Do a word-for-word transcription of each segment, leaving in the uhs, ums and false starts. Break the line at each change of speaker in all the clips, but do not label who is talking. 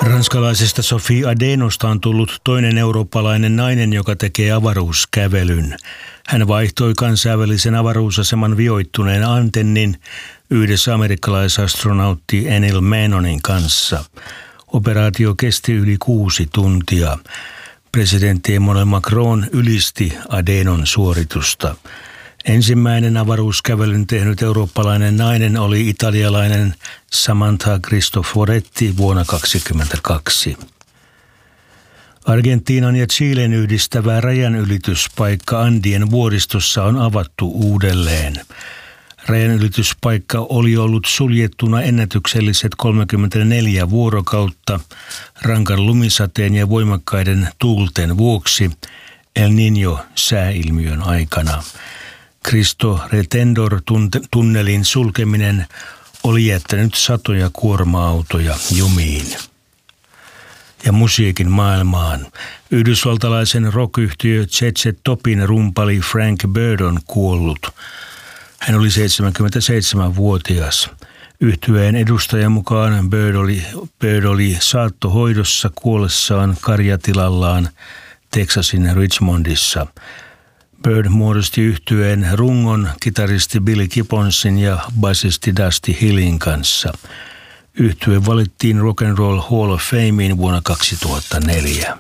Ranskalaisesta Sophie Adenosta on tullut toinen eurooppalainen nainen, joka tekee avaruuskävelyn. Hän vaihtoi kansainvälisen avaruusaseman vioittuneen antennin yhdessä amerikkalaisastronautti Enil Mennonin kanssa. Operaatio kesti yli kuusi tuntia. Presidentti Emmanuel Macron ylisti Adenon suoritusta. Ensimmäinen avaruuskävelyn tehnyt eurooppalainen nainen oli italialainen Samantha Cristoforetti vuonna kaksituhattakaksikymmentäkaksi. Argentiinan ja Chilen yhdistävä rajanylityspaikka Andien vuoristossa on avattu uudelleen. Rajanylityspaikka oli ollut suljettuna ennätykselliset kolmekymmentäneljä vuorokautta rankan lumisateen ja voimakkaiden tuulten vuoksi El Niño-sääilmiön aikana. Cristo Retendor-tunnelin sulkeminen oli jättänyt satoja kuorma-autoja jumiin. Ja musiikin maailmaan. Yhdysvaltalaisen rock-yhtiö Z Z Topin rumpali Frank Bird on kuollut. Hän oli seitsemänkymmentäseitsemänvuotias. Yhtyeen edustajan mukaan Bird oli, Bird oli saattohoidossa kuollessaan karjatilallaan Texasin Richmondissa. Bird muodosti yhtyeen rungon kitaristi Billy Gibbonsin ja basisti Dusty Hillin kanssa. Yhtye valittiin Rock and Roll Hall of Fameen vuonna kaksituhattaneljä.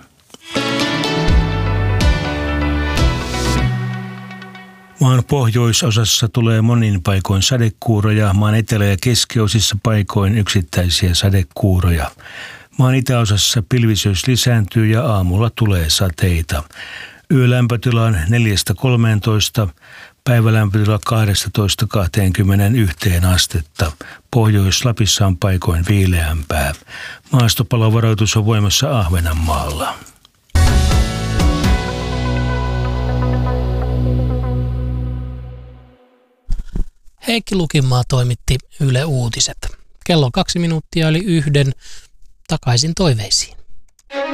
Maan pohjoisosassa tulee monin paikoin sadekuuroja, maan etelä- ja keskiosissa paikoin yksittäisiä sadekuuroja. Maan itäosassa pilvisyys lisääntyy ja aamulla tulee sateita. Yölämpötila on neljästä kolmeentoista, päivälämpötila kahdestatoista kahteenkymmeneenyhteen astetta. Pohjois-Lapissa on paikoin viileämpää. Maastopalovaroitus on voimassa Ahvenanmaalla.
Heikki Lukinmaa toimitti Yle Uutiset. Kello kaksi minuuttia yli yhden. Takaisin toiveisiin.